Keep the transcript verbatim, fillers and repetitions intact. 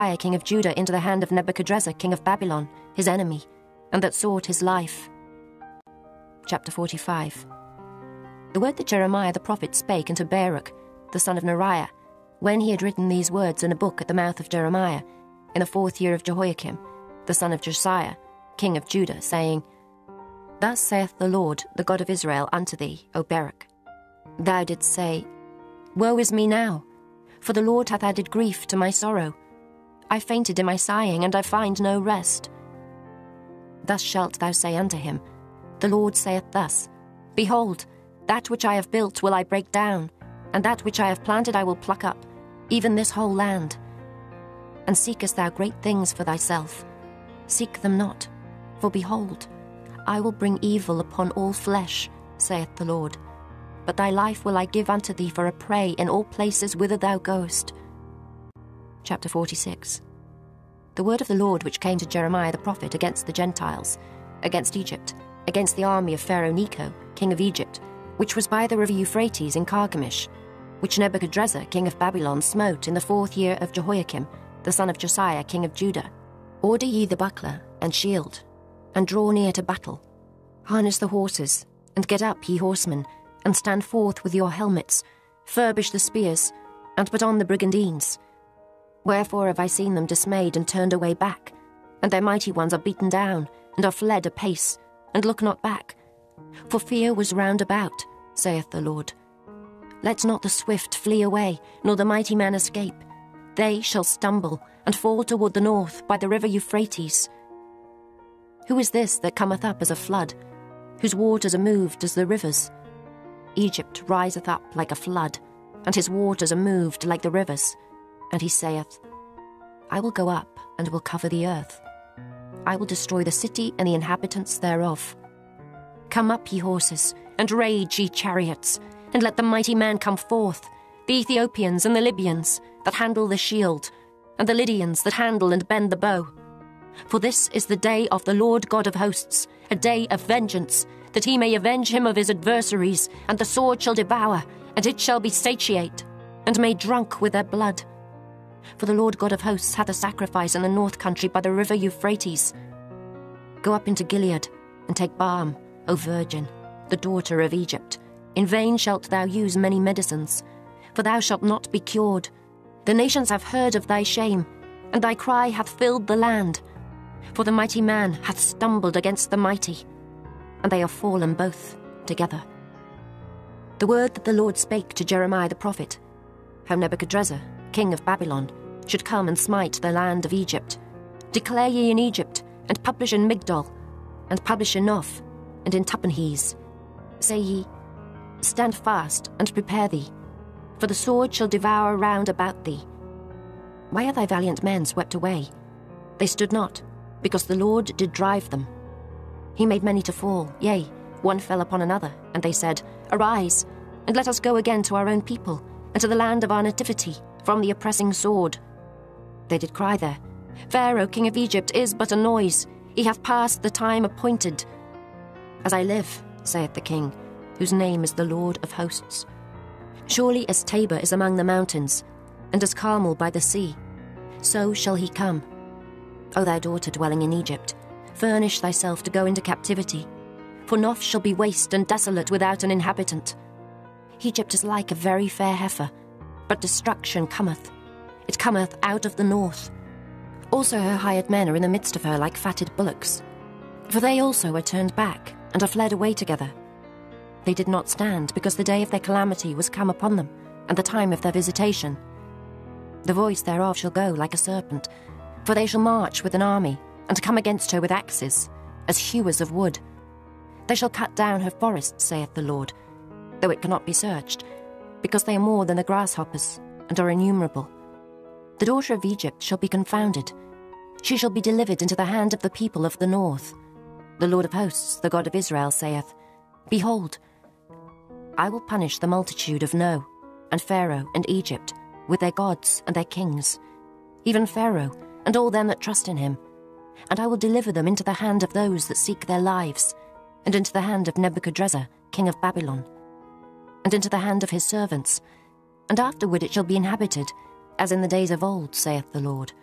king of Judah into the hand of Nebuchadrezzar, king of Babylon, his enemy, and that sought his life. Chapter forty-five. The word that Jeremiah the prophet spake unto Baruch, the son of Neriah, when he had written these words in a book at the mouth of Jeremiah, in the fourth year of Jehoiakim, the son of Josiah, king of Judah, saying, Thus saith the Lord, the God of Israel, unto thee, O Baruch. Thou didst say, Woe is me now, for the Lord hath added grief to my sorrow. I fainted in my sighing, and I find no rest. Thus shalt thou say unto him, The Lord saith thus, Behold, that which I have built will I break down, and that which I have planted I will pluck up, even this whole land. And seekest thou great things for thyself? Seek them not, for behold, I will bring evil upon all flesh, saith the Lord. But thy life will I give unto thee for a prey in all places whither thou goest. Chapter forty-six. The word of the Lord which came to Jeremiah the prophet against the Gentiles, against Egypt, against the army of Pharaoh Necho, king of Egypt, which was by the river Euphrates in Carchemish, which Nebuchadrezzar, king of Babylon, smote in the fourth year of Jehoiakim, the son of Josiah, king of Judah. Order ye the buckler and shield, and draw near to battle. Harness the horses, and get up, ye horsemen, and stand forth with your helmets, furbish the spears, and put on the brigandines. Wherefore have I seen them dismayed and turned away back, and their mighty ones are beaten down, and are fled apace, and look not back. For fear was round about, saith the Lord. Let not the swift flee away, nor the mighty man escape. They shall stumble, and fall toward the north by the river Euphrates. Who is this that cometh up as a flood, whose waters are moved as the rivers? Egypt riseth up like a flood, and his waters are moved like the rivers. And he saith, I will go up, and will cover the earth. I will destroy the city and the inhabitants thereof. Come up, ye horses, and rage, ye chariots, and let the mighty man come forth, the Ethiopians and the Libyans, that handle the shield, and the Lydians that handle and bend the bow. For this is the day of the Lord God of hosts, a day of vengeance, that he may avenge him of his adversaries, and the sword shall devour, and it shall be satiate, and made drunk with their blood. For the Lord God of hosts hath a sacrifice in the north country by the river Euphrates. Go up into Gilead, and take balm, O virgin, the daughter of Egypt. In vain shalt thou use many medicines, for thou shalt not be cured. The nations have heard of thy shame, and thy cry hath filled the land. For the mighty man hath stumbled against the mighty, and they are fallen both together. The word that the Lord spake to Jeremiah the prophet, how Nebuchadrezzar, king of Babylon, should come and smite the land of Egypt. Declare ye in Egypt, and publish in Migdol, and publish in Noph, and in Tahpanhes. Say ye, Stand fast, and prepare thee, for the sword shall devour round about thee. Why are thy valiant men swept away? They stood not, because the Lord did drive them. He made many to fall, yea, one fell upon another, and they said, Arise, and let us go again to our own people, and to the land of our nativity, from the oppressing sword. They did cry there, Pharaoh, king of Egypt, is but a noise, he hath passed the time appointed. As I live, saith the king, whose name is the Lord of hosts, surely as Tabor is among the mountains, and as Carmel by the sea, so shall he come. O thou daughter dwelling in Egypt, furnish thyself to go into captivity, for Noph shall be waste and desolate without an inhabitant. Egypt is like a very fair heifer, but destruction cometh. It cometh out of the north. Also her hired men are in the midst of her like fatted bullocks. For they also are turned back, and are fled away together. They did not stand, because the day of their calamity was come upon them, and the time of their visitation. The voice thereof shall go like a serpent, for they shall march with an army, and come against her with axes, as hewers of wood. They shall cut down her forests, saith the Lord, though it cannot be searched, because they are more than the grasshoppers, and are innumerable. The daughter of Egypt shall be confounded. She shall be delivered into the hand of the people of the north. The Lord of hosts, the God of Israel, saith, Behold, I will punish the multitude of No, and Pharaoh, and Egypt, with their gods and their kings, even Pharaoh, and all them that trust in him. And I will deliver them into the hand of those that seek their lives, and into the hand of Nebuchadrezzar, king of Babylon, and into the hand of his servants, and afterward it shall be inhabited, as in the days of old, saith the Lord.